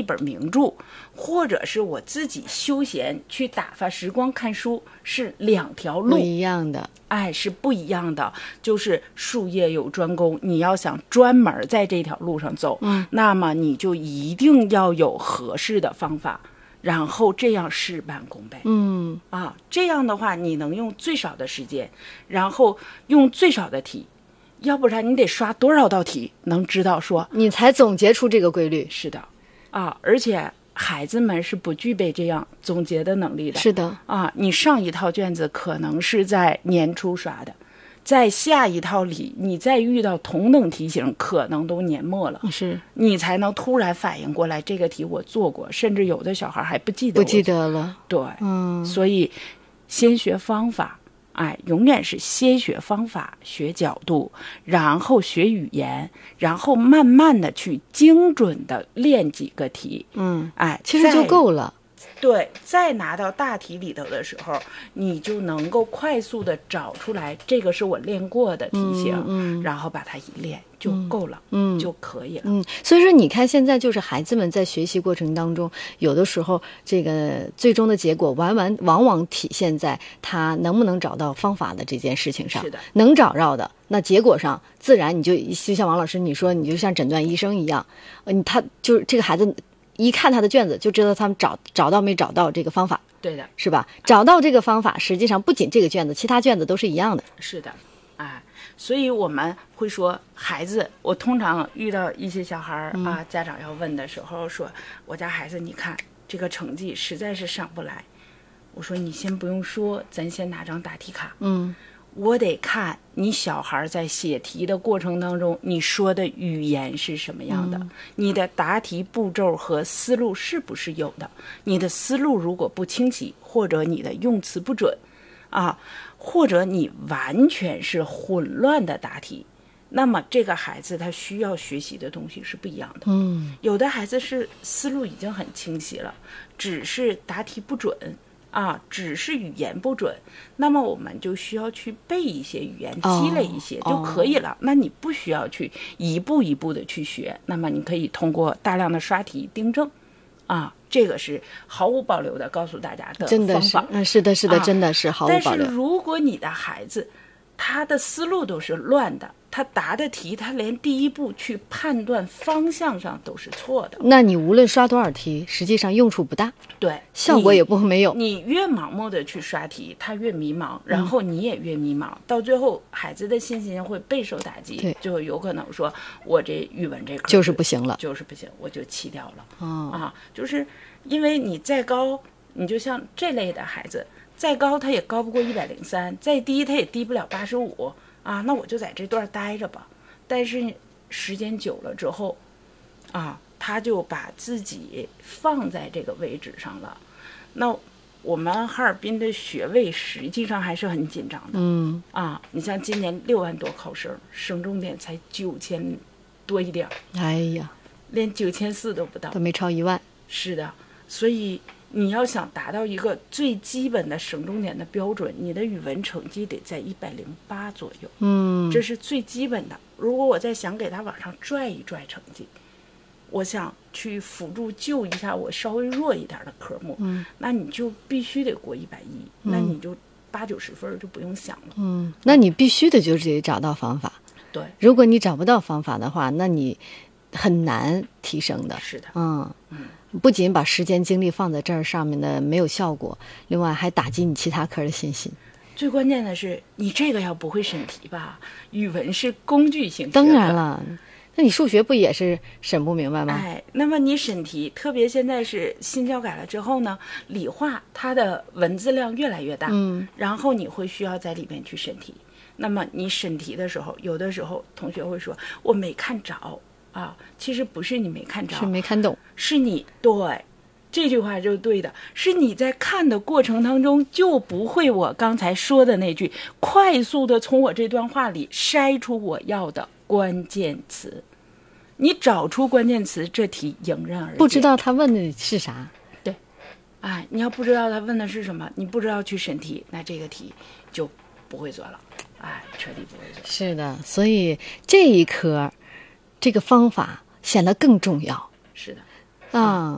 本名著，或者是我自己休闲去打发时光看书，是两条路， 不一样的。 是不一样的。就是术业有专攻，你要想专门在这条路上走，那么你就一定要有合适的方法，然后这样事半功倍。这样的话你能用最少的时间，然后用最少的题，要不然你得刷多少道题能知道说你才总结出这个规律。 是的而且孩子们是不具备这样总结的能力的。 是的你上一套卷子可能是在年初刷的，在下一套里你再遇到同等题型可能都年末了， 是你才能突然反应过来这个题我做过，甚至有的小孩还不记得了。 对，所以先学方法，永远是先学方法学角度，然后学语言，然后慢慢的去精准的练几个题， 其实就够了。 对，再拿到大题里头的时候，你就能够快速的找出来这个是我练过的题型，然后把它一练就够了，就可以了。 所以说你看现在就是孩子们在学习过程当中，有的时候这个最终的结果往往体现在他能不能找到方法的这件事情上。 是的， 能找着的，那结果上自然你就像王老师你说，你就像诊断医生一样，他就是这个孩子一看他的卷子就知道他们找到没找到这个方法。 对的， 是吧？找到这个方法，实际上不仅这个卷子，其他卷子都是一样的。 是的，所以我们会说孩子，我通常遇到一些小孩家长要问的时候说，我家孩子你看这个成绩实在是上不来，我说你先不用说，咱先拿张答题卡，我得看你小孩在写题的过程当中，你说的语言是什么样的，你的答题步骤和思路是不是有的，你的思路如果不清晰，或者你的用词不准或者你完全是混乱的答题，那么这个孩子他需要学习的东西是不一样的。有的孩子是思路已经很清晰了，只是答题不准只是语言不准，那么我们就需要去背一些语言，积累一些就可以了。那你不需要去一步一步的去学，那么你可以通过大量的刷题订正这个是毫无保留的告诉大家的方法。 是的，真的是毫无保留。 但是如果你的孩子他的思路都是乱的，他答的题他连第一步去判断方向上都是错的， 那你无论刷多少题，实际上用处不大， 对， 效果也没有。 你越盲目的去刷题，他越迷茫，然后你也越迷茫，到最后孩子的信心会备受打击，就有可能说我这语文这科就是不行了， 就是不行，我就弃掉了。就是因为你再高，你就像这类的孩子再高他也高不过103，再低他也低不了85那我就在这段待着吧。但是时间久了之后他就把自己放在这个位置上了。那我们哈尔滨的学位实际上还是很紧张的。你像今年6万多考生，省重点才9000多一点， 哎呀， 连9400都不到， 都没超1万。 是的，所以你要想达到一个最基本的省重点的标准，你的语文成绩得在108左右。这是最基本的。如果我再想给他往上拽一拽成绩，我想去辅助救一下我稍微弱一点的科目，那你就必须得过110，那你就80-90分就不用想了。 那你必须的就是得找到方法。 对， 如果你找不到方法的话，那你很难提升的。 是的， 不仅把时间精力放在这儿上面的没有效果，另外还打击你其他科的信心。 最关键的是，你这个要不会审题吧？语文是工具性学科， 当然了，那你数学不也是审不明白吗？ 那么你审题，特别现在是新教改了之后呢，理化它的文字量越来越大，然后你会需要在里面去审题。那么你审题的时候，有的时候同学会说我没看着其实不是你没看着， 是没看懂， 是你对。这句话就是对的，是你在看的过程当中就不会我刚才说的那句，快速的从我这段话里筛出我要的关键词。你找出关键词，这题迎刃而解。 不知道他问的是啥， 对，你要不知道他问的是什么，你不知道去审题，那这个题就不会做了，彻底不会做。 是的，所以这一科这个方法显得更重要。 是的。